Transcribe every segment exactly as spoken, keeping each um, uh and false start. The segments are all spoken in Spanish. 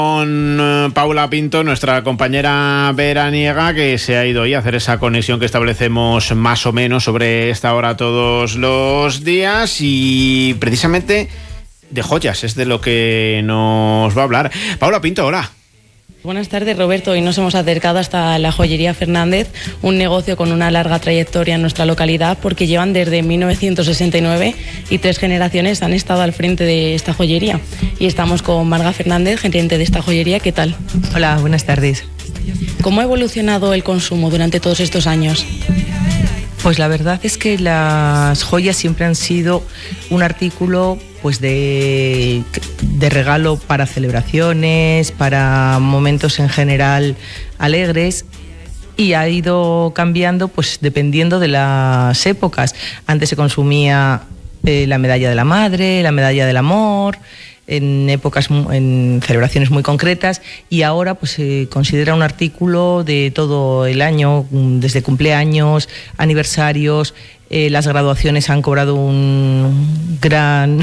Con Paula Pinto, nuestra compañera veraniega, que se ha ido hoy a hacer esa conexión que establecemos más o menos sobre esta hora todos los días, y precisamente de joyas es de lo que nos va a hablar. Paula Pinto, hola. Buenas tardes, Roberto. Hoy nos hemos acercado hasta la joyería Fernández, un negocio con una larga trayectoria en nuestra localidad, porque llevan desde mil novecientos sesenta y nueve y tres generaciones han estado al frente de esta joyería. Y estamos con Marga Fernández, gerente de esta joyería. ¿Qué tal? Hola, buenas tardes. ¿Cómo ha evolucionado el consumo durante todos estos años? Pues la verdad es que las joyas siempre han sido un artículo pues de, de regalo para celebraciones, para momentos en general alegres, y ha ido cambiando pues dependiendo de las épocas. Antes se consumía eh, la medalla de la madre, la medalla del amor, en épocas, en celebraciones muy concretas, y ahora pues se considera un artículo de todo el año, desde cumpleaños, aniversarios. Eh, las graduaciones han cobrado un gran,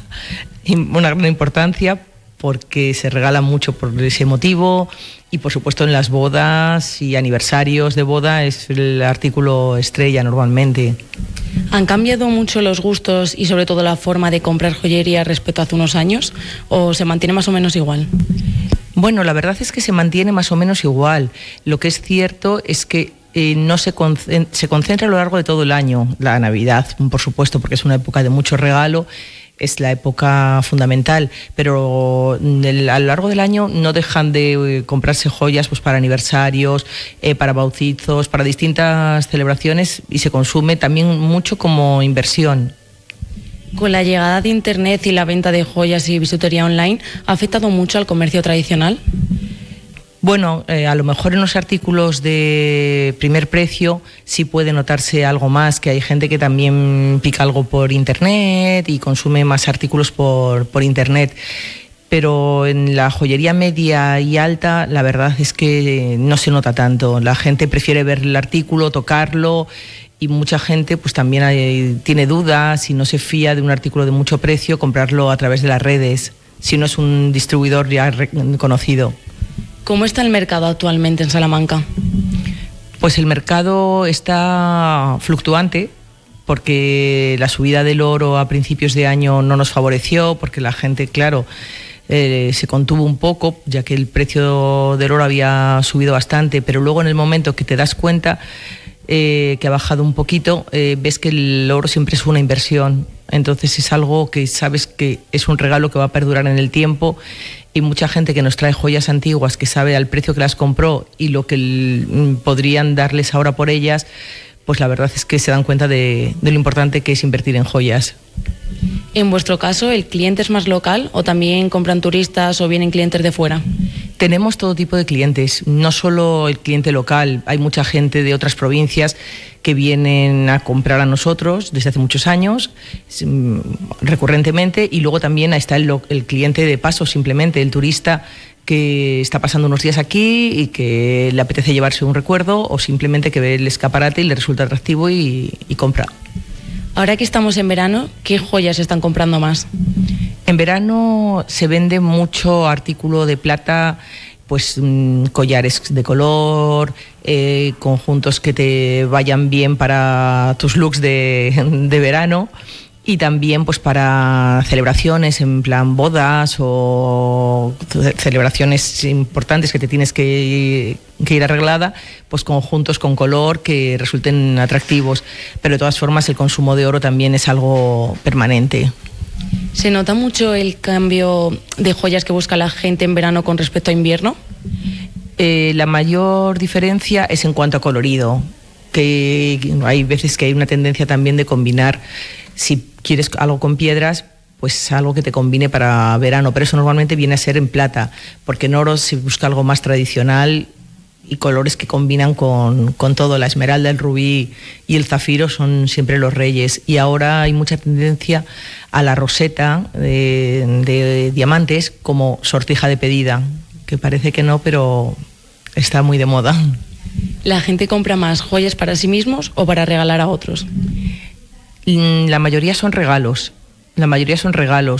una gran importancia, porque se regala mucho por ese motivo, y por supuesto en las bodas y aniversarios de boda es el artículo estrella normalmente. ¿Han cambiado mucho los gustos y sobre todo la forma de comprar joyería respecto a hace unos años, o se mantiene más o menos igual? Bueno, la verdad es que se mantiene más o menos igual. Lo que es cierto es que eh, no se, concent- se concentra a lo largo de todo el año. La Navidad, por supuesto, porque es una época de mucho regalo, es la época fundamental, pero el, a lo largo del año no dejan de eh, comprarse joyas pues para aniversarios, eh, para bautizos, para distintas celebraciones, y se consume también mucho como inversión. Con la llegada de Internet y la venta de joyas y bisutería online, ¿ha afectado mucho al comercio tradicional? Bueno, eh, a lo mejor en los artículos de primer precio sí puede notarse algo más, que hay gente que también pica algo por Internet y consume más artículos por, por Internet. Pero en la joyería media y alta, la verdad es que no se nota tanto. La gente prefiere ver el artículo, tocarlo, y mucha gente pues también hay, tiene dudas y no se fía de un artículo de mucho precio, comprarlo a través de las redes, si no es un distribuidor ya conocido. ¿Cómo está el mercado actualmente en Salamanca? Pues el mercado está fluctuante, porque la subida del oro a principios de año no nos favoreció, porque la gente, claro, eh, se contuvo un poco, ya que el precio del oro había subido bastante, pero luego en el momento que te das cuenta eh, que ha bajado un poquito, eh, ves que el oro siempre es una inversión. Entonces es algo que sabes que es un regalo que va a perdurar en el tiempo, y mucha gente que nos trae joyas antiguas, que sabe al precio que las compró y lo que l- podrían darles ahora por ellas, pues la verdad es que se dan cuenta de, de lo importante que es invertir en joyas. En vuestro caso, ¿el cliente es más local o también compran turistas o vienen clientes de fuera? Tenemos todo tipo de clientes, no solo el cliente local. Hay mucha gente de otras provincias que vienen a comprar a nosotros desde hace muchos años, recurrentemente, y luego también está el, el cliente de paso, simplemente el turista que está pasando unos días aquí y que le apetece llevarse un recuerdo, o simplemente que ve el escaparate y le resulta atractivo y, y compra. Ahora que estamos en verano, ¿qué joyas están comprando más? En verano se vende mucho artículo de plata, pues mmm, collares de color, eh, conjuntos que te vayan bien para tus looks de, de verano, y también pues para celebraciones en plan bodas o celebraciones importantes que te tienes que, que ir arreglada, pues conjuntos con color que resulten atractivos. Pero de todas formas el consumo de oro también es algo permanente. ¿Se nota mucho el cambio de joyas que busca la gente en verano con respecto a invierno? Eh, la mayor diferencia es en cuanto a colorido, que hay veces que hay una tendencia también de combinar, si quieres algo con piedras, pues algo que te combine para verano, pero eso normalmente viene a ser en plata, porque en oro se busca algo más tradicional y colores que combinan con, con todo. La esmeralda, el rubí y el zafiro son siempre los reyes, y ahora hay mucha tendencia a la roseta de, de diamantes como sortija de pedida, que parece que no, pero está muy de moda. ¿La gente compra más joyas para sí mismos o para regalar a otros? La mayoría son regalos, la mayoría son regalos,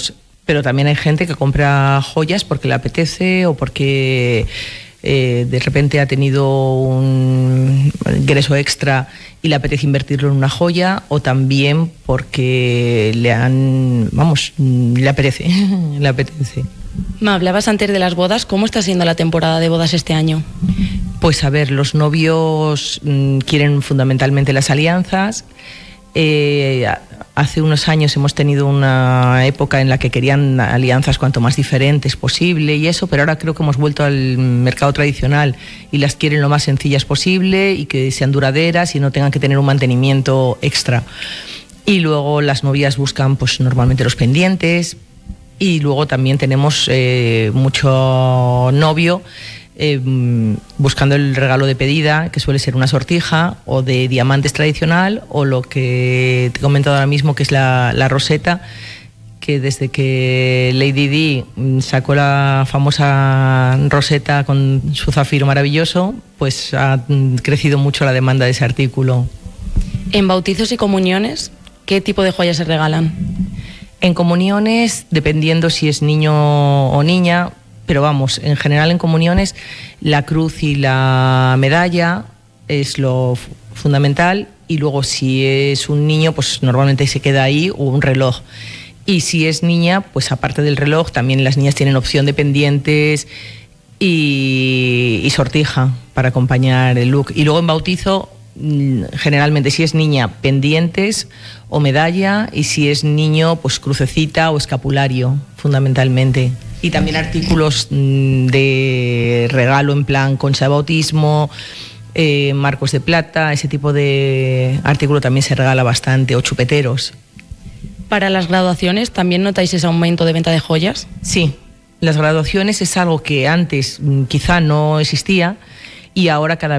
pero también hay gente que compra joyas porque le apetece o porque eh, de repente ha tenido un ingreso extra y le apetece invertirlo en una joya, o también porque le han, vamos, le apetece, le apetece. Me hablabas antes de las bodas. ¿Cómo está siendo la temporada de bodas este año? Pues a ver, los novios mmm, quieren fundamentalmente las alianzas. Eh, hace unos años hemos tenido una época en la que querían alianzas cuanto más diferentes posible y eso, pero ahora creo que hemos vuelto al mercado tradicional y las quieren lo más sencillas posible y que sean duraderas y no tengan que tener un mantenimiento extra. Y luego las novias buscan pues normalmente los pendientes, y luego también tenemos eh, mucho novio Eh, buscando el regalo de pedida, que suele ser una sortija o de diamantes tradicional, o lo que te he comentado ahora mismo, que es la, la roseta, que desde que Lady Di sacó la famosa roseta con su zafiro maravilloso, pues ha crecido mucho la demanda de ese artículo. En bautizos y comuniones, ¿qué tipo de joyas se regalan? En comuniones, dependiendo si es niño o niña, pero vamos, en general en comuniones la cruz y la medalla es lo f- fundamental, y luego si es un niño pues normalmente se queda ahí, o un reloj. Y si es niña, pues aparte del reloj también las niñas tienen opción de pendientes y, y sortija para acompañar el look. Y luego en bautizo, generalmente si es niña, pendientes o medalla, y si es niño pues crucecita o escapulario fundamentalmente. Y también artículos de regalo en plan concha de bautismo, eh, marcos de plata, ese tipo de artículo también se regala bastante, o chupeteros. Para las graduaciones, ¿también notáis ese aumento de venta de joyas? Sí, las graduaciones es algo que antes quizá no existía y ahora cada